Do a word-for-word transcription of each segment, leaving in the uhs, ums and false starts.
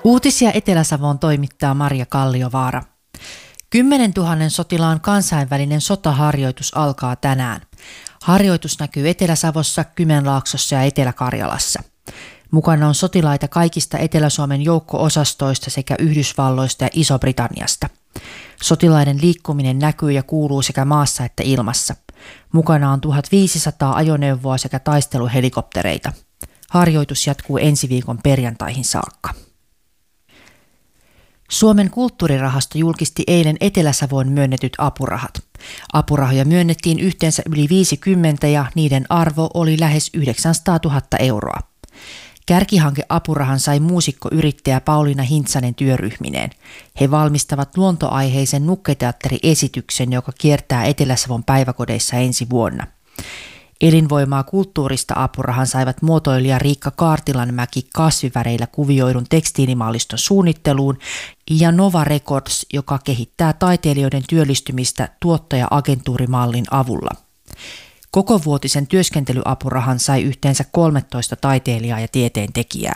Uutisia Etelä-Savoon toimittaa Marja Kalliovaara. kymmenentuhannen sotilaan kansainvälinen sotaharjoitus alkaa tänään. Harjoitus näkyy Etelä-Savossa, Kymenlaaksossa ja Etelä-Karjalassa. Mukana on sotilaita kaikista Etelä-Suomen joukko-osastoista sekä Yhdysvalloista ja Iso-Britanniasta. Sotilaiden liikkuminen näkyy ja kuuluu sekä maassa että ilmassa. Mukana on tuhatviisisataa ajoneuvoa sekä taisteluhelikoptereita. Harjoitus jatkuu ensi viikon perjantaihin saakka. Suomen kulttuurirahasto julkisti eilen Etelä-Savoon myönnetyt apurahat. Apurahoja myönnettiin yhteensä yli viisikymmentä ja niiden arvo oli lähes yhdeksänsataatuhatta euroa. Kärkihanke-apurahan sai muusikkoyrittäjä Pauliina Hintsanen työryhmineen. He valmistavat luontoaiheisen nukketeatteriesityksen, joka kiertää Etelä-Savon päiväkodeissa ensi vuonna. Elinvoimaa kulttuurista apurahan saivat muotoilija Riikka Kaartilanmäki kasviväreillä kuvioidun tekstiilimalliston suunnitteluun ja Nova Records, joka kehittää taiteilijoiden työllistymistä tuottaja-agentuurimallin avulla. Kokovuotisen työskentelyapurahan sai yhteensä kolmetoista taiteilijaa ja tieteentekijää.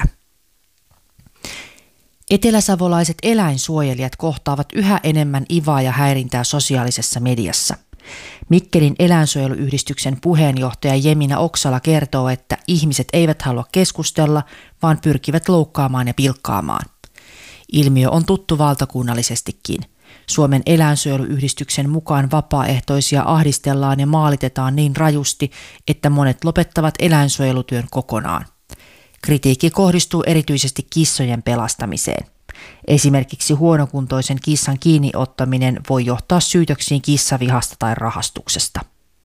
Eteläsavolaiset eläinsuojelijat kohtaavat yhä enemmän ivaa ja häirintää sosiaalisessa mediassa. Mikkelin eläinsuojeluyhdistyksen puheenjohtaja Jemina Oksala kertoo, että ihmiset eivät halua keskustella, vaan pyrkivät loukkaamaan ja pilkkaamaan. Ilmiö on tuttu valtakunnallisestikin. Suomen eläinsuojeluyhdistyksen mukaan vapaaehtoisia ahdistellaan ja maalitetaan niin rajusti, että monet lopettavat eläinsuojelutyön kokonaan. Kritiikki kohdistuu erityisesti kissojen pelastamiseen. Esimerkiksi huonokuntoisen kissan kiinniottaminen voi johtaa syytöksiin kissavihasta tai rahastuksesta.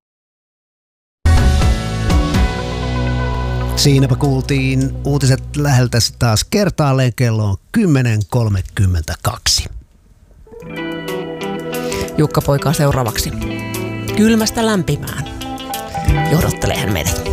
Siinäpä kuultiin uutiset läheltä taas kertaalleen, kello on kymmenen kolmekymmentäkaksi. Jukka Poika seuraavaksi. Kylmästä lämpimään. Johdattelee hän meidät.